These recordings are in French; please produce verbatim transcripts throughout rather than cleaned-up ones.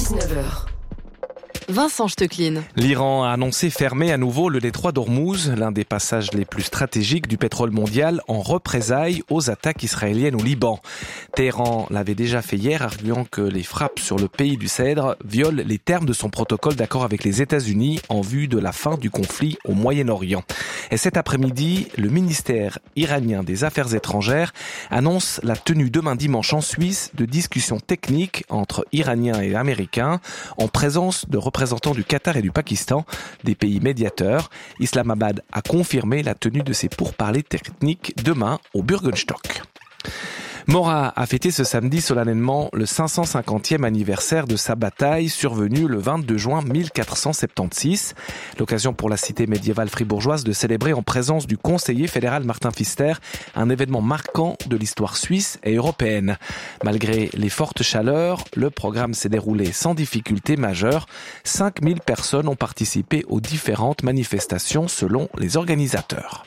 dix-neuf heures. Vincent Stecklin. L'Iran a annoncé fermer à nouveau le détroit d'Ormuz, l'un des passages les plus stratégiques du pétrole mondial, en représailles aux attaques israéliennes au Liban. Téhéran l'avait déjà fait hier, arguant que les frappes sur le pays du Cèdre violent les termes de son protocole d'accord avec les États-Unis en vue de la fin du conflit au Moyen-Orient. Et cet après-midi, le ministère iranien des Affaires étrangères annonce la tenue demain dimanche en Suisse de discussions techniques entre Iraniens et Américains en présence de représentants du Qatar et du Pakistan, des pays médiateurs. Islamabad a confirmé la tenue de ces pourparlers techniques demain au Bürgenstock. Mora a fêté ce samedi solennellement le cinq cent cinquantième anniversaire de sa bataille survenue le vingt-deux juin mille quatre cent soixante-seize. L'occasion pour la cité médiévale fribourgeoise de célébrer en présence du conseiller fédéral Martin Pfister un événement marquant de l'histoire suisse et européenne. Malgré les fortes chaleurs, le programme s'est déroulé sans difficulté majeure. cinq mille personnes ont participé aux différentes manifestations selon les organisateurs.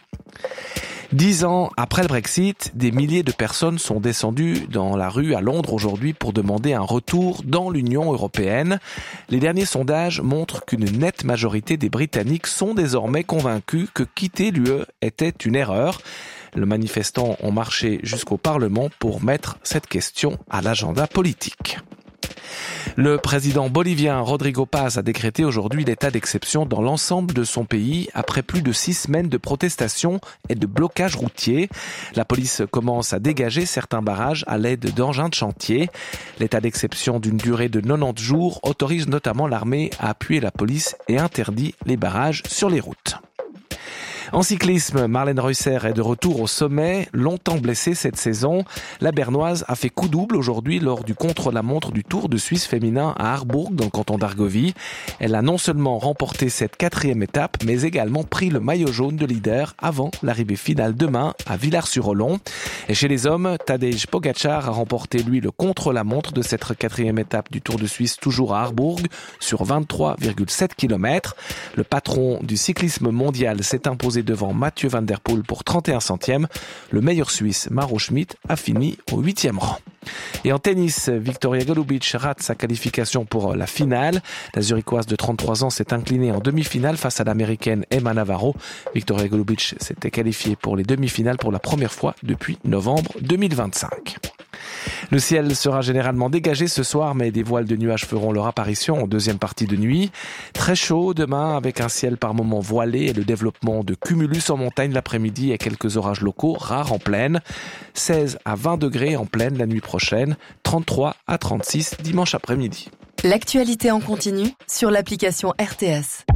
Dix ans après le Brexit, des milliers de personnes sont descendues dans la rue à Londres aujourd'hui pour demander un retour dans l'Union européenne. Les derniers sondages montrent qu'une nette majorité des Britanniques sont désormais convaincus que quitter l'U E était une erreur. Les manifestants ont marché jusqu'au Parlement pour mettre cette question à l'agenda politique. Le président bolivien Rodrigo Paz a décrété aujourd'hui l'état d'exception dans l'ensemble de son pays après plus de six semaines de protestations et de blocages routiers. La police commence à dégager certains barrages à l'aide d'engins de chantier. L'état d'exception d'une durée de quatre-vingt-dix jours autorise notamment l'armée à appuyer la police et interdit les barrages sur les routes. En cyclisme, Marlène Reusser est de retour au sommet. Longtemps blessée cette saison, la Bernoise a fait coup double aujourd'hui lors du contre-la-montre du Tour de Suisse féminin à Harbourg dans le canton d'Argovie. Elle a non seulement remporté cette quatrième étape, mais également pris le maillot jaune de leader avant l'arrivée finale demain à Villars-sur-Olon. Et chez les hommes, Tadej Pogačar a remporté lui le contre-la-montre de cette quatrième étape du Tour de Suisse toujours à Harbourg sur vingt-trois virgule sept kilomètres. Le patron du cyclisme mondial s'est imposé devant Mathieu Van Der Poel pour trente et un centièmes. Le meilleur Suisse, Maro Schmidt, a fini au huitième rang. Et en tennis, Victoria Golubic rate sa qualification pour la finale. La Zurichoise de trente-trois ans s'est inclinée en demi-finale face à l'américaine Emma Navarro. Victoria Golubic s'était qualifiée pour les demi-finales pour la première fois depuis novembre deux mille vingt-cinq. Le ciel sera généralement dégagé ce soir, mais des voiles de nuages feront leur apparition en deuxième partie de nuit. Très chaud demain, avec un ciel par moments voilé et le développement de cumulus en montagne l'après-midi et quelques orages locaux rares en plaine. seize à vingt degrés en plaine la nuit prochaine, trente-trois à trente-six dimanche après-midi. L'actualité en continu sur l'application R T S.